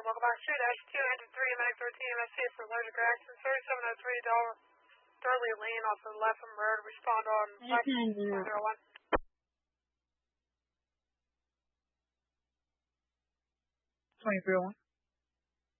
welcome back. Street H2 engine 3 Medic 13 MSC for allergic reaction. 3703 Darley Lane off the Lapham Road. Respond on 501. 2301.